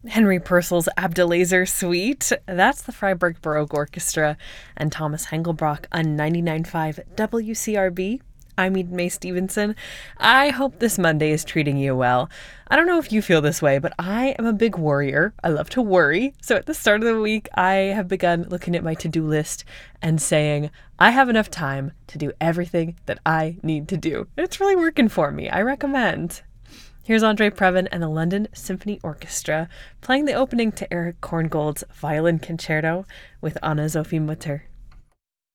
Henry Purcell's Abdelazer Suite. That's the Freiburg Baroque Orchestra and Thomas Hengelbrock on 99.5 WCRB. I'm Eden Mae Stevenson. I hope this Monday is treating you well. I don't know if you feel this way, but I am a big worrier. I love to worry. So at the start of the week, I have begun looking at my to-do list and saying, I have enough time to do everything that I need to do. It's really working for me. I recommend. Here's Andre Previn and the London Symphony Orchestra playing the opening to Erich Korngold's Violin Concerto with Anna-Sophie Mutter.